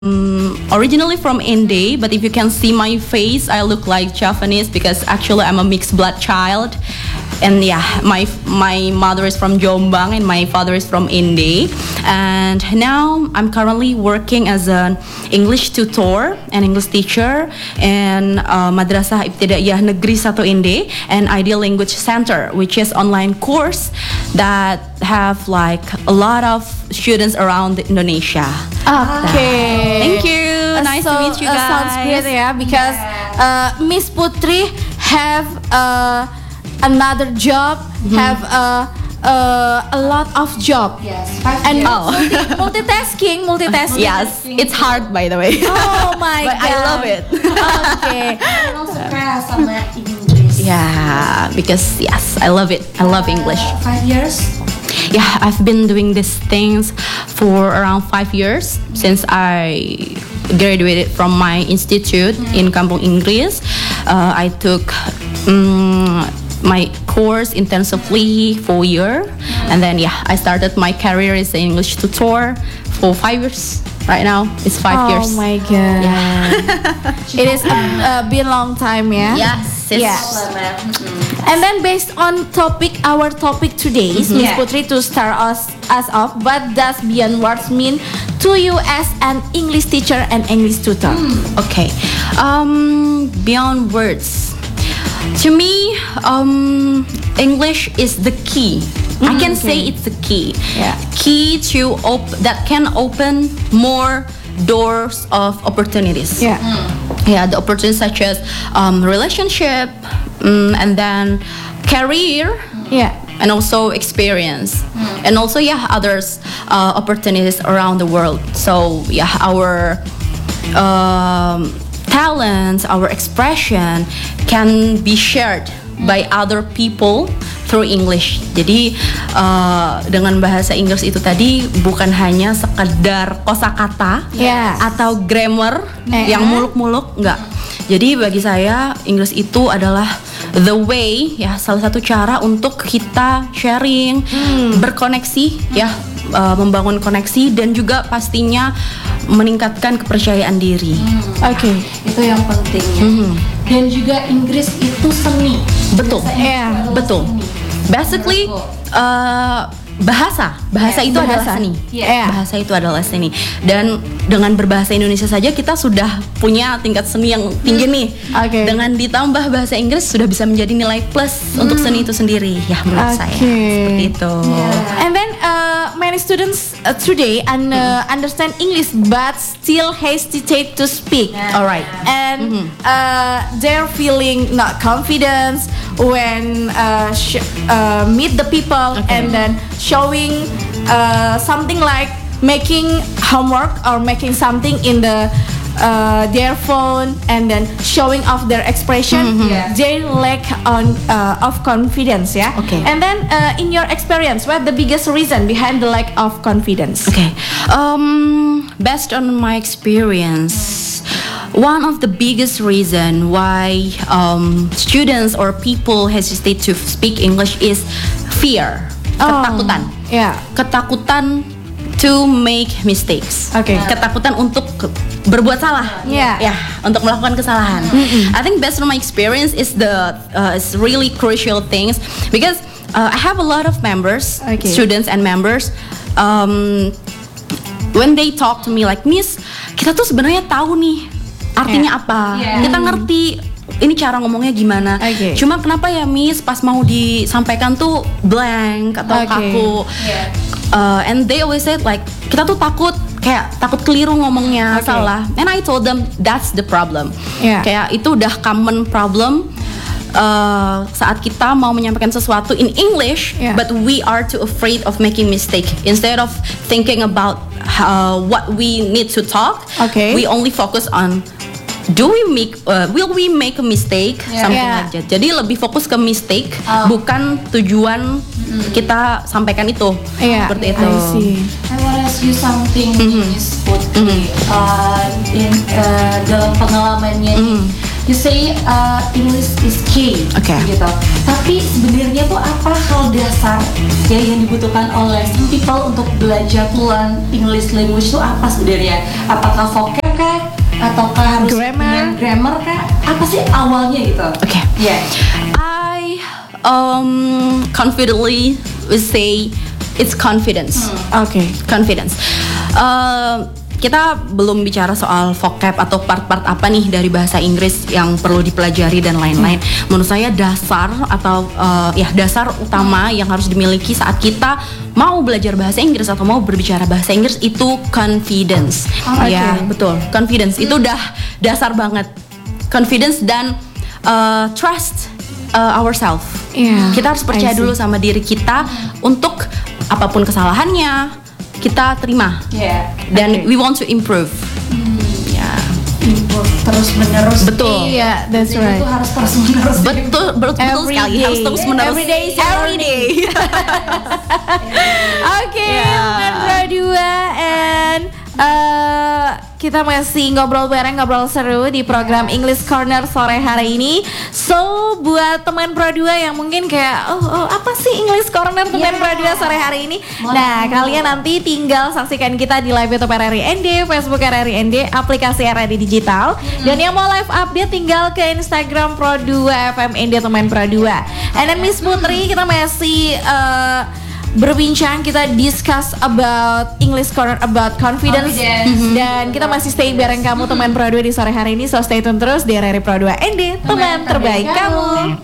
Originally from India, but if you can see my face, I look like Japanese because actually I'm a mixed blood child. And yeah, my mother is from Jombang and my father is from India. And now I'm currently working as an English tutor and English teacher in Madrasah Ibtidaiyah Negeri 1 India and Ideal Language Center, which is online course that have like a lot of students around Indonesia. Okay. Thank you. Nice to meet you guys. Sounds great, yeah, because Miss Putri have another job, have a lot of job. Yes. And multitasking. Yes, it's hard by the way. Oh my But god. I love it. Okay. And also keras sama Inggris. Yeah, because yes, I love it. I love English. 5 years. Yeah, I've been doing these things for around 5 years since I graduated from my institute in Kampung Inggris. I took my course intensively for a year, and then yeah, I started my career as an English tutor for 5 years. Right now, it's 5 years. Oh my god. It is been a long time, yeah. Yes, it's And then based on our topic today is Miss Yeah. Putri to start us off. What does beyond words mean to you as an English teacher and English tutor? Okay. Beyond words. To me, English is the key. I can say it's the key. Yeah. Key to that can open more doors of opportunities. Yeah. Yeah, the opportunities such as relationship, and then career. Yeah. And also experience, and also yeah, others opportunities around the world. So yeah, our talents, our expression can be shared by other people through English. Jadi dengan bahasa Inggris itu tadi bukan hanya sekedar kosakata Yeah. atau grammar yang muluk-muluk, enggak. Jadi bagi saya Inggris itu adalah the way, ya, salah satu cara untuk kita sharing, berkoneksi, ya, membangun koneksi dan juga pastinya meningkatkan kepercayaan diri. Okay. Itu yang pentingnya. Dan juga Inggris itu seni. Betul. Bahasa Inggris Yeah, adalah Betul. seni. Basically bahasa itu adalah bahasa. seni. Yeah. Bahasa itu adalah seni. Dan dengan berbahasa Indonesia saja kita sudah punya tingkat seni yang tinggi nih. Oke. Dengan ditambah bahasa Inggris sudah bisa menjadi nilai plus untuk seni itu sendiri. Ya, menurut saya Oke. seperti itu. And then many students today understand English but still hesitate to speak. Alright. And they're feeling not confidence when meet the people and then showing something like making homework or making something in their phone and then showing off their expression. They lack of confidence, yeah. Okay. And then in your experience, what the biggest reason behind the lack of confidence? Okay. Based on my experience, one of the biggest reason why students or people hesitate to speak English is fear, ketakutan. Yeah. Ketakutan to make mistakes. Okay. Ketakutan untuk berbuat salah. Yeah. Ya, untuk melakukan kesalahan. I think based on my experience is is really crucial things because I have a lot of members, Okay. students and members. When they talk to me like, Miss, kita tuh sebenarnya tahu nih artinya apa. Kita ngerti ini cara ngomongnya gimana. Okay. Cuma kenapa ya Miss pas mau disampaikan tuh blank atau Okay. kaku. And they always said like kita tuh takut keliru ngomongnya, Okay. salah. And I told them that's the problem. Yeah. Kayak itu udah common problem saat kita mau menyampaikan sesuatu in English, Yeah. but we are too afraid of making mistake. Instead of thinking about what we need to talk, Okay. we only focus on will we make a mistake, something Yeah. like that. Jadi lebih fokus ke mistake, bukan tujuan kita sampaikan itu. Yeah. Seperti itu. I see. I want to ask you something, Miss Putri. Dalam pengalamannya, you say English is key, Okay. gitu. Tapi sebenarnya tuh apa hal dasar ya yang dibutuhkan oleh some people untuk belajar to learn English language itu apa sebenarnya? Apakah vocab kah? Ataukah harus dengan grammar kah? Apa sih awalnya gitu? Okay. Yeah. I confidently would say it's confidence. Oke. Confidence. Kita belum bicara soal vocab atau part-part apa nih dari bahasa Inggris yang perlu dipelajari dan lain-lain. Menurut saya dasar atau dasar utama yang harus dimiliki saat kita mau belajar bahasa Inggris atau mau berbicara bahasa Inggris itu confidence. Ya, betul. Confidence itu udah dasar banget. Confidence dan trust ourselves. Yeah, Kita harus percaya dulu sama diri kita untuk apapun kesalahannya kita terima. Yeah. Dan we want to improve. Ya. Improve terus menerus. Betul. Iya, that's Jadi right. itu harus terus menerus. Betul Every sekali. day. Harus terus menerus. Every day is a Every day. Oke, Yeah. Metro 2 and kita masih ngobrol bareng, ngobrol seru di program English Corner sore hari ini. So, buat teman Pro 2 yang mungkin kayak apa sih English Corner teman Pro 2 sore hari ini? Nah, kalian nanti tinggal saksikan kita di live YouTube RRI ND, Facebook RRI ND, aplikasi RRI Digital. Dan yang mau live update tinggal ke Instagram Pro 2 FM ND teman Pro 2. And then Miss Putri, kita masih berbincang, kita discuss about English Corner, about confidence. Dan kita masih stay bareng kamu teman Pro 2 di sore hari ini. So stay tune terus di RRI Pro 2 ND, teman terbaik kamu.